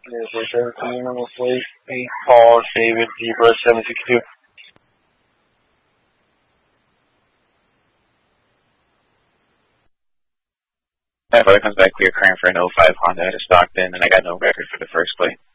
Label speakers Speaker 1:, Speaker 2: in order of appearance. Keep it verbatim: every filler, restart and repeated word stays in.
Speaker 1: Yeah, for sure. Coming number plate, eight, Paul, David, Zebra, seven sixty-two.
Speaker 2: That brother comes back clear current for an oh five Honda out of Stockton, and I got no record for the first plate.